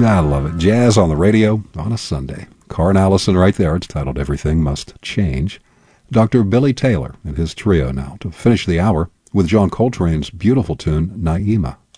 I love it. Jazz on the radio on a Sunday. Carr and Allison right there. It's titled Everything Must Change. Dr. Billy Taylor and his trio now to finish the hour with John Coltrane's beautiful tune, Naima.